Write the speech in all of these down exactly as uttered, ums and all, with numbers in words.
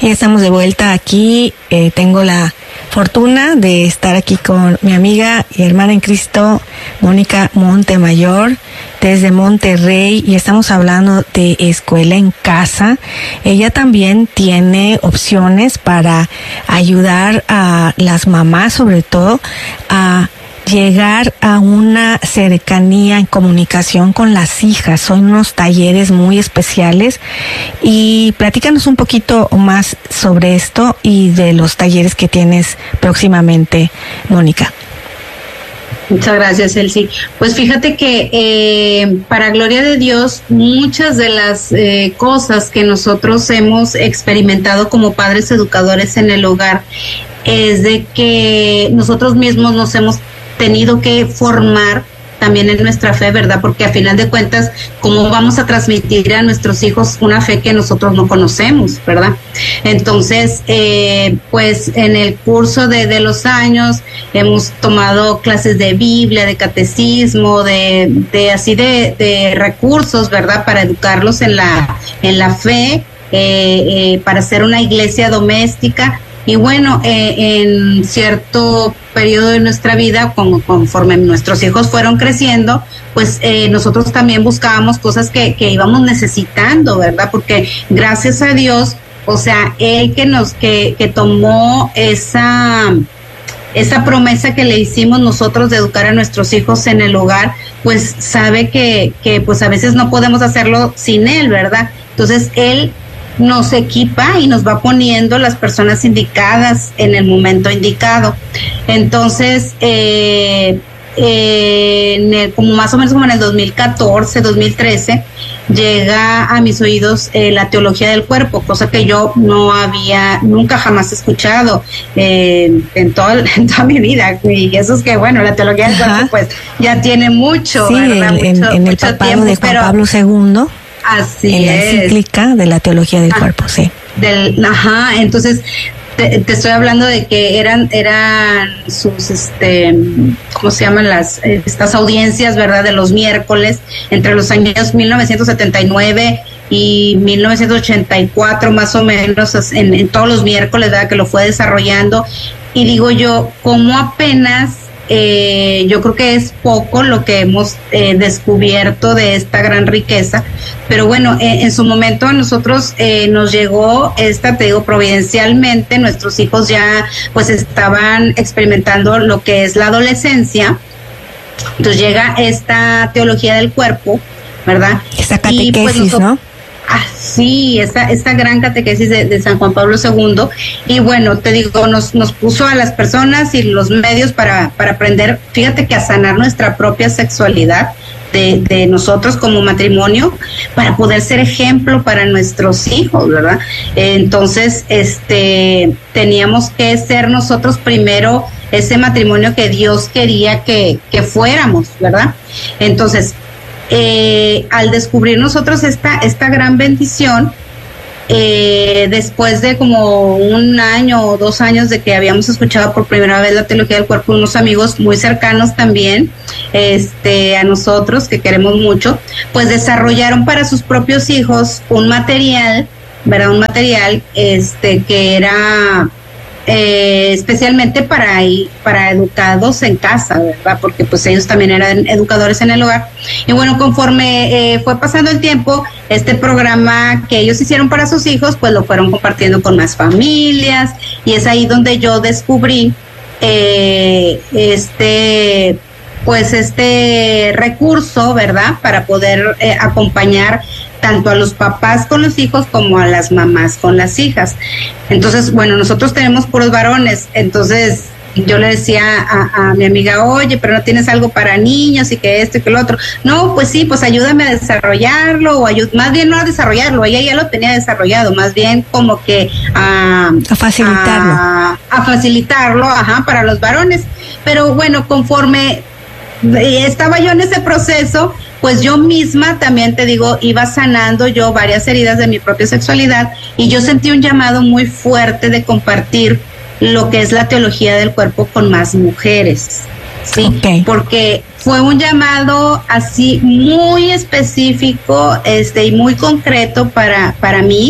Ya estamos de vuelta aquí. Eh, tengo la fortuna de estar aquí con mi amiga y hermana en Cristo, Mónica Montemayor, desde Monterrey, y estamos hablando de escuela en casa. Ella también tiene opciones para ayudar a las mamás, sobre todo, a llegar a una cercanía en comunicación con las hijas. Son unos talleres muy especiales, y platícanos un poquito más sobre esto y de los talleres que tienes próximamente, Mónica. Muchas gracias, Elsie. Pues fíjate que eh, para gloria de Dios, muchas de las eh, cosas que nosotros hemos experimentado como padres educadores en el hogar es de que nosotros mismos nos hemos tenido que formar también en nuestra fe, ¿verdad? Porque a final de cuentas, ¿cómo vamos a transmitir a nuestros hijos una fe que nosotros no conocemos, ¿verdad? Entonces, eh, pues en el curso de, de los años hemos tomado clases de Biblia, de catecismo, de, de así de, de recursos, ¿verdad? Para educarlos en la, en la fe, eh, eh, para ser una iglesia doméstica. Y bueno, eh, en cierto periodo de nuestra vida, como conforme nuestros hijos fueron creciendo, pues eh, nosotros también buscábamos cosas que, que íbamos necesitando, ¿verdad? Porque gracias a Dios, o sea, Él que nos, que, que tomó esa, esa promesa que le hicimos nosotros de educar a nuestros hijos en el hogar, pues sabe que, que pues a veces no podemos hacerlo sin Él, ¿verdad? Entonces Él nos equipa y nos va poniendo las personas indicadas en el momento indicado. Entonces, eh, eh, en el, como más o menos como en el dos mil catorce, dos mil trece, llega a mis oídos eh, la teología del cuerpo, cosa que yo no había, nunca jamás escuchado eh, en, todo, en toda mi vida. Y eso es que, bueno, la teología del cuerpo pues ya tiene mucho, sí, ¿verdad? El, mucho, en, en el papado tiempo, de Juan pero, Pablo segundo. Así en la es. encíclica de la teología del ah, cuerpo, sí. Del, ajá, entonces te, te estoy hablando de que eran eran sus, este, ¿cómo se llaman las estas audiencias, verdad? De los miércoles entre los años mil novecientos setenta y nueve y mil novecientos ochenta y cuatro, más o menos, en, en todos los miércoles, ¿verdad? Que lo fue desarrollando. Y digo yo, ¿cómo apenas? Eh, yo creo que es poco lo que hemos eh, descubierto de esta gran riqueza, pero bueno, eh, en su momento a nosotros eh, nos llegó esta, te digo, providencialmente, nuestros hijos ya pues estaban experimentando lo que es la adolescencia, entonces llega esta teología del cuerpo, ¿verdad? Esa catequesis, y pues nosotros, ¿no? Ah, sí, esta, esta gran catequesis de, de San Juan Pablo segundo, y bueno, te digo, nos, nos puso a las personas y los medios para, para aprender, fíjate que a sanar nuestra propia sexualidad de, de nosotros como matrimonio, para poder ser ejemplo para nuestros hijos, ¿verdad? Entonces, este, teníamos que ser nosotros primero ese matrimonio que Dios quería que, que fuéramos, ¿verdad? Entonces, Eh, al descubrir nosotros esta esta gran bendición, eh, después de como un año o dos años de que habíamos escuchado por primera vez la teología del cuerpo, unos amigos muy cercanos también este, a nosotros, que queremos mucho, pues desarrollaron para sus propios hijos un material, ¿verdad? Un material este que era Eh, especialmente para para educados en casa, ¿verdad? Porque pues ellos también eran educadores en el hogar. Y bueno, conforme eh, fue pasando el tiempo, este programa que ellos hicieron para sus hijos, pues lo fueron compartiendo con más familias, y es ahí donde yo descubrí eh, este pues este recurso, ¿verdad? Para poder eh, acompañar tanto a los papás con los hijos como a las mamás con las hijas. Entonces, bueno, nosotros tenemos puros varones, entonces yo le decía a, a mi amiga, oye, pero no tienes algo para niños y que esto y que lo otro. No, pues sí, pues ayúdame a desarrollarlo, o ayud más bien no a desarrollarlo, ella ya lo tenía desarrollado, más bien como que a, a facilitarlo. A, a facilitarlo, ajá, para los varones. Pero bueno, conforme estaba yo en ese proceso, pues yo misma también, te digo, iba sanando yo varias heridas de mi propia sexualidad, y yo sentí un llamado muy fuerte de compartir lo que es la teología del cuerpo con más mujeres, ¿sí? Okay. Porque fue un llamado así muy específico este y muy concreto para, para mí,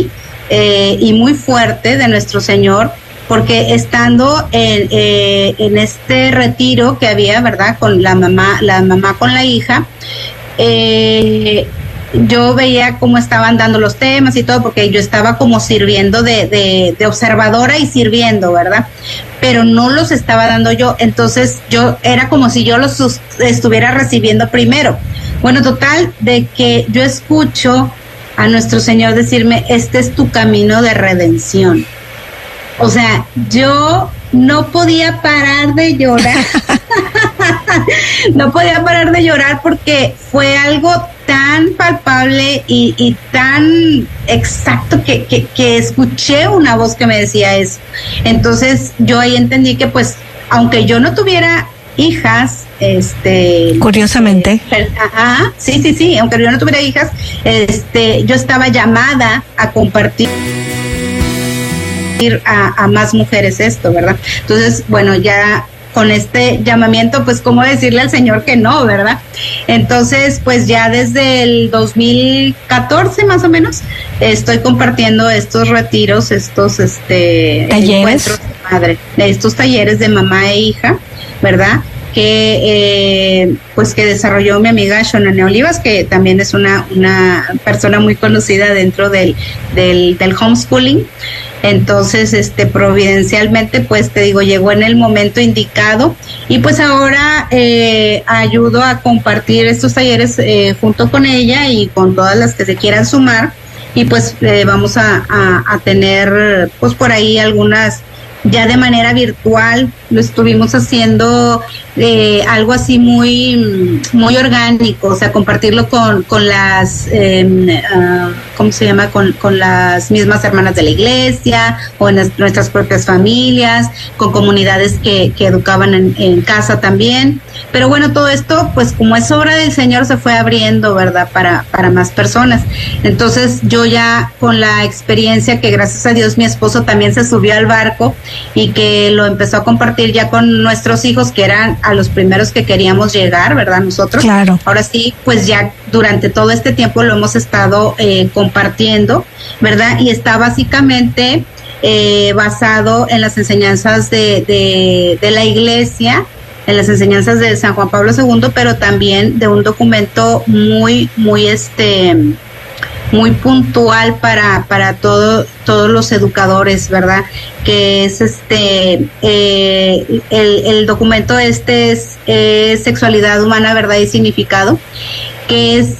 eh, y muy fuerte de nuestro Señor, porque estando en, eh, en este retiro que había, ¿verdad?, con la mamá, la mamá con la hija, eh, yo veía cómo estaban dando los temas y todo, porque yo estaba como sirviendo de, de, de observadora y sirviendo, ¿verdad? Pero no los estaba dando yo, entonces yo era como si yo los estuviera recibiendo primero. Bueno, total, de que yo escucho a nuestro Señor decirme, este es tu camino de redención. O sea, yo no podía parar de llorar. No podía parar de llorar porque fue algo tan palpable y, y tan exacto que, que, que escuché una voz que me decía eso. Entonces yo ahí entendí que, pues, aunque yo no tuviera hijas, este, curiosamente, eh, ajá, sí, sí, sí, aunque yo no tuviera hijas, este, yo estaba llamada a compartir a, a más mujeres esto, ¿verdad? Entonces, bueno, ya con este llamamiento, pues, ¿cómo decirle al Señor que no, verdad? Entonces, pues, ya desde el dos mil catorce, más o menos, estoy compartiendo estos retiros, estos, este, talleres, encuentros de madre, estos talleres de mamá e hija, ¿verdad? Que, eh, pues, que desarrolló mi amiga Shonane Olivas, que también es una, una persona muy conocida dentro del, del, del homeschooling. Entonces, este, providencialmente, pues, te digo, llegó en el momento indicado y pues ahora eh, ayudo a compartir estos talleres eh, junto con ella y con todas las que se quieran sumar, y pues eh, vamos a, a, a tener, pues, por ahí algunas ya de manera virtual. Lo estuvimos haciendo eh, algo así muy muy orgánico, o sea, compartirlo con con las eh, uh, ¿cómo se llama? Con, con las mismas hermanas de la iglesia o en las, nuestras propias familias, con comunidades que, que educaban en, en casa también. Pero bueno, todo esto, pues, como es obra del Señor, se fue abriendo, ¿verdad?, para, para más personas. Entonces, yo ya con la experiencia que, gracias a Dios, mi esposo también se subió al barco y que lo empezó a compartir ya con nuestros hijos, que eran a los primeros que queríamos llegar, ¿verdad?, nosotros. Claro. Ahora sí, pues ya durante todo este tiempo lo hemos estado eh, compartiendo, ¿verdad? Y está básicamente eh, basado en las enseñanzas de, de, de la iglesia, en las enseñanzas de San Juan Pablo segundo, pero también de un documento muy, muy, este, muy puntual para, para todo, todos los educadores, ¿verdad? Que es este, eh, el, el documento este es eh, Sexualidad Humana, Verdad y Significado, que es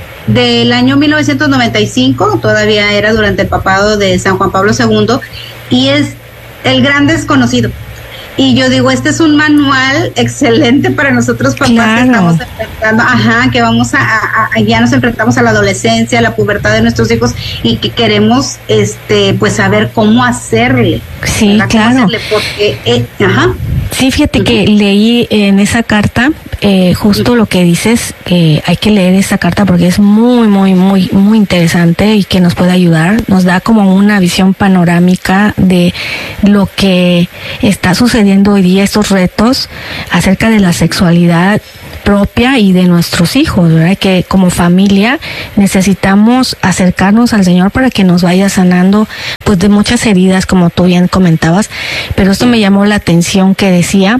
del año mil novecientos noventa y cinco, todavía era durante el papado de San Juan Pablo segundo, y es el gran desconocido. Y yo digo, este es un manual excelente para nosotros papás, claro, que estamos enfrentando, ajá, que vamos a, a, a, ya nos enfrentamos a la adolescencia, a la pubertad de nuestros hijos, y que queremos, este, pues, saber cómo hacerle. Sí, ¿verdad? claro. ¿Cómo hacerle? Porque, eh, ajá. Sí, fíjate uh-huh. que leí en esa carta eh, justo uh-huh. lo que dices, que hay que leer esa carta porque es muy, muy, muy, muy interesante y que nos puede ayudar. Nos da como una visión panorámica de lo que está sucediendo hoy día, estos retos acerca de la sexualidad propia y de nuestros hijos, ¿verdad? Que como familia necesitamos acercarnos al Señor para que nos vaya sanando, pues, de muchas heridas, como tú bien comentabas. Pero esto me llamó la atención que decía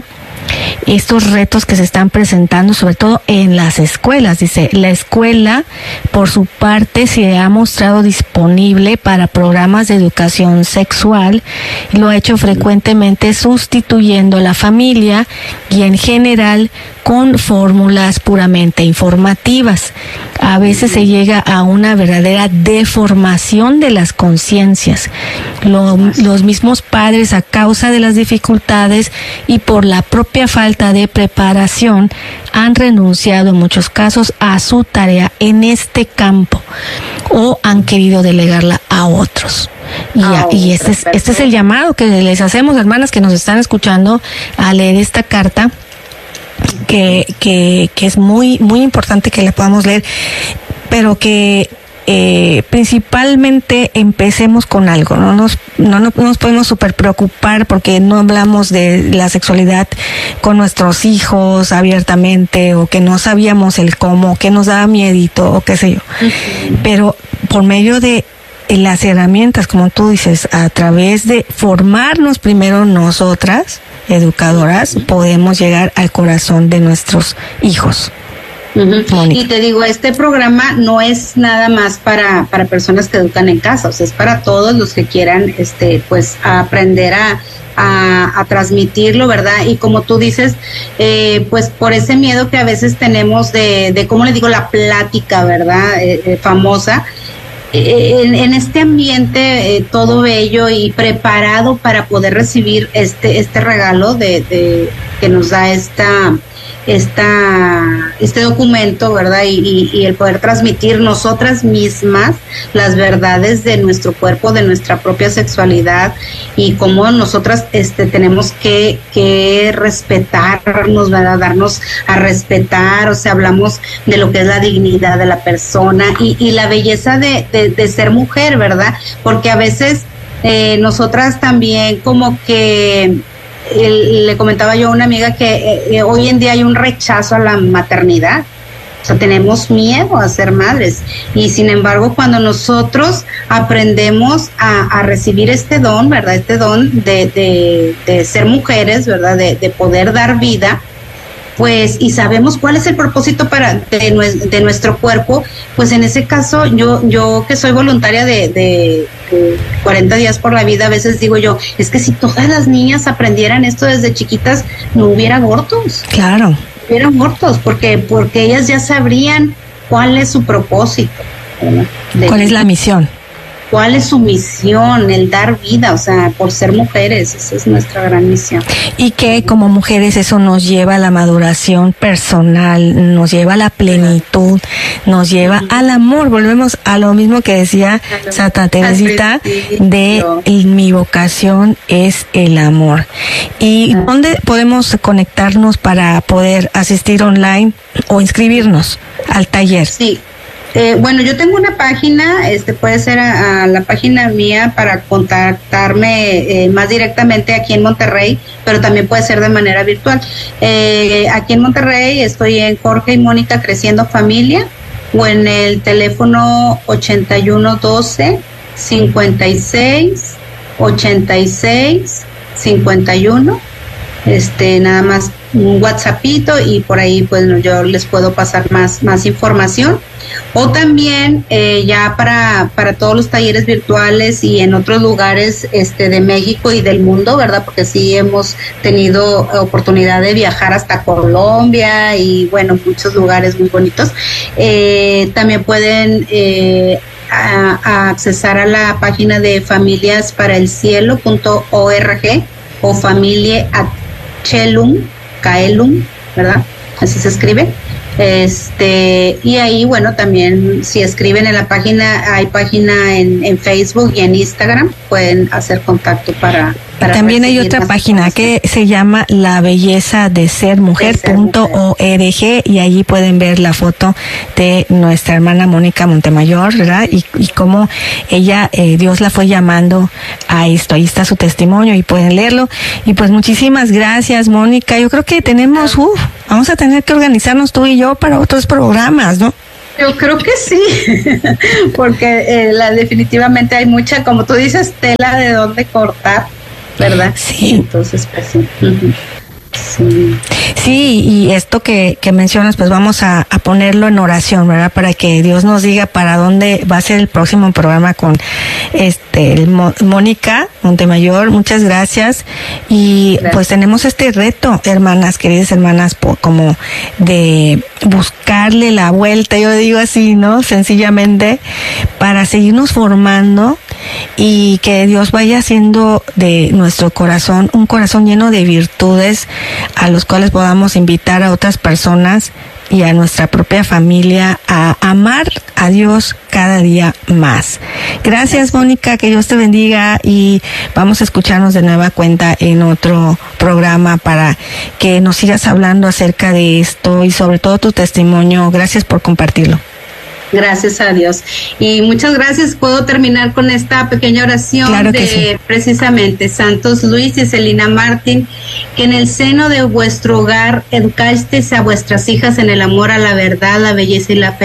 estos retos que se están presentando, sobre todo en las escuelas. Dice, la escuela, por su parte, se ha mostrado disponible para programas de educación sexual, y lo ha hecho frecuentemente sustituyendo a la familia y en general con fórmulas puramente informativas. A veces se llega a una verdadera deformación de las conciencias. Lo, los mismos padres, a causa de las dificultades y por la propia falta de preparación, han renunciado en muchos casos a su tarea en este campo o han querido delegarla a otros. Y, oh, y este, es, este es el llamado que les hacemos, hermanas que nos están escuchando, a leer esta carta, que, que, que es muy, muy importante que la podamos leer, pero que eh, principalmente empecemos con algo. No nos, no, no nos podemos súper preocupar porque no hablamos de la sexualidad con nuestros hijos abiertamente, o que no sabíamos el cómo, que nos daba miedito, o qué sé yo. Uh-huh. Pero por medio de las herramientas, como tú dices, a través de formarnos primero nosotras, educadoras, podemos llegar al corazón de nuestros hijos. Uh-huh. Y te digo, este programa no es nada más para, para personas que educan en casa, o sea, es para todos los que quieran, este, pues, aprender a, a, a transmitirlo, ¿verdad? Y como tú dices, eh, pues, por ese miedo que a veces tenemos de, de ¿cómo le digo? La plática, ¿verdad? Eh, eh, famosa. En, en este ambiente eh, todo bello y preparado para poder recibir este este regalo de, de que nos da esta esta este documento, ¿verdad? Y, y, y el poder transmitir nosotras mismas las verdades de nuestro cuerpo, de nuestra propia sexualidad y cómo nosotras este tenemos que que respetarnos, ¿verdad? Darnos a respetar, o sea, hablamos de lo que es la dignidad de la persona y, y la belleza de, de, de ser mujer, ¿verdad? Porque a veces eh, nosotras también como que El, le comentaba yo a una amiga que eh, hoy en día hay un rechazo a la maternidad, o sea, tenemos miedo a ser madres y sin embargo cuando nosotros aprendemos a, a recibir este don, ¿verdad? Este don de, de, de ser mujeres, ¿verdad? De, de poder dar vida, pues, y sabemos cuál es el propósito para de, de nuestro cuerpo, pues en ese caso yo yo que soy voluntaria de, de, de cuarenta días por la vida, a veces digo yo, es que si todas las niñas aprendieran esto desde chiquitas, no hubiera abortos. Claro. No hubiera abortos, porque, porque ellas ya sabrían cuál es su propósito, ¿verdad? De, ¿Cuál es la misión? ¿Cuál es su misión? El dar vida, o sea, por ser mujeres, esa es nuestra gran misión. Y que como mujeres eso nos lleva a la maduración personal, nos lleva a la plenitud, nos lleva uh-huh. al amor. Volvemos a lo mismo que decía claro. Santa Teresita, de mi vocación es el amor. ¿Y uh-huh. dónde podemos conectarnos para poder asistir online o inscribirnos al taller? Sí. Eh, bueno, yo tengo una página, este puede ser a, a la página mía para contactarme eh, más directamente aquí en Monterrey, pero también puede ser de manera virtual. Eh, aquí en Monterrey estoy en Jorge y Mónica Creciendo Familia o en el teléfono ochenta y uno doce cincuenta y seis ochenta y seis cincuenta y uno. Este, nada más un WhatsAppito y por ahí pues yo les puedo pasar más más información. O también eh, ya para para todos los talleres virtuales y en otros lugares este de México y del mundo, ¿verdad? Porque sí hemos tenido oportunidad de viajar hasta Colombia y bueno, muchos lugares muy bonitos. Eh, también pueden eh, a, a accesar a la página de familias para el cielo punto org o familia Chelum, Caelum, ¿verdad? Así se escribe. Este, y ahí, bueno, también si escriben en la página, hay página en, en Facebook y en Instagram, pueden hacer contacto para... para también hay otra página que se llama la belleza de ser mujer punto org y allí pueden ver la foto de nuestra hermana Mónica Montemayor, ¿verdad? Y, y cómo ella, eh, Dios la fue llamando a esto. Ahí está su testimonio y pueden leerlo. Y pues muchísimas gracias, Mónica. Yo creo que tenemos, uff, vamos a tener que organizarnos tú y yo para otros programas, ¿no? Yo creo que sí, porque eh, la, definitivamente hay mucha, como tú dices, tela de dónde cortar, ¿verdad? Sí. Entonces, pues sí. Uh-huh. Sí. Sí, y esto que, que mencionas, pues vamos a, a ponerlo en oración, ¿verdad? Para que Dios nos diga para dónde va a ser el próximo programa con este el Mo, Mónica Montemayor. Muchas gracias. Y gracias. Pues tenemos este reto, hermanas, queridas hermanas, po, como de buscarle la vuelta, yo digo así, ¿no? Sencillamente, para seguirnos formando y que Dios vaya haciendo de nuestro corazón un corazón lleno de virtudes a los cuales podamos invitar a otras personas y a nuestra propia familia a amar a Dios cada día más. Gracias, Mónica, que Dios te bendiga y vamos a escucharnos de nueva cuenta en otro programa para que nos sigas hablando acerca de esto y sobre todo tu testimonio. Gracias por compartirlo. Gracias a Dios. Y muchas gracias. Puedo terminar con esta pequeña oración claro de sí. precisamente Santos Luis y Celina Martín, que en el seno de vuestro hogar educasteis a vuestras hijas en el amor a la verdad, la belleza y la fe,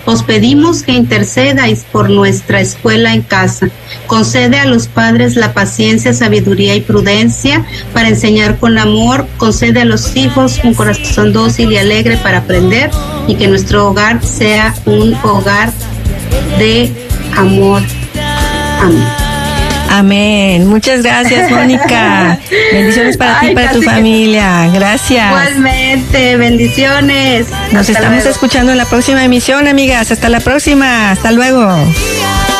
Os pedimos que intercedáis por nuestra escuela en casa. Concede a los padres la paciencia, sabiduría y prudencia para enseñar con amor. Concede a los hijos un corazón dócil y alegre para aprender, y que nuestro hogar sea un hogar de amor. Amén. Amén. Muchas gracias, Mónica. Bendiciones para Ay, ti y para tu familia. Gracias. Igualmente, bendiciones. Nos Hasta estamos luego. escuchando en la próxima emisión, amigas. Hasta la próxima. Hasta luego.